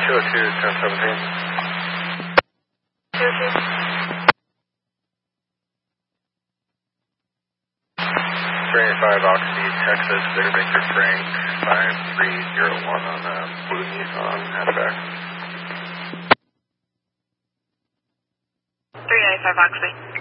385 Oxy, Texas, Victor Victor Frank, 5301 on Blue Nissan hatchback. 385 Oxy.